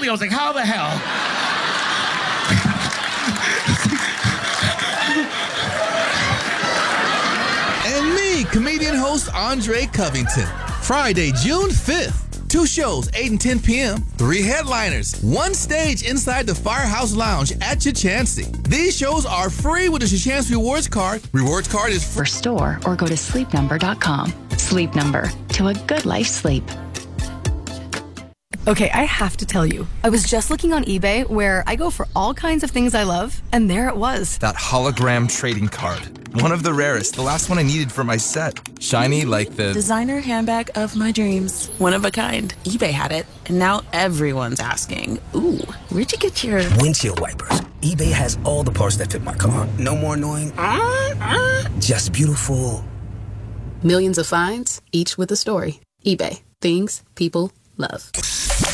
I was like, how the hell? And me, comedian host Andre Covington. Friday, June 5th. 2 shows, 8 and 10 p.m. 3 headliners. 1 stage inside the Firehouse Lounge at Chachansey. These shows are free with a Chachansey Rewards Card. Rewards Card is free. For store or go to sleepnumber.com. Sleep Number. To a good life sleep. Okay, I have to tell you, I was just looking on eBay where I go for all kinds of things I love, and there it was. That hologram trading card. One of the rarest, the last one I needed for my set. Shiny like the designer handbag of my dreams. One of a kind. eBay had it, and now everyone's asking, ooh, where'd you get your windshield wipers? eBay has all the parts that fit my car. No more annoying, just beautiful. Millions of finds, each with a story. eBay. Things people love.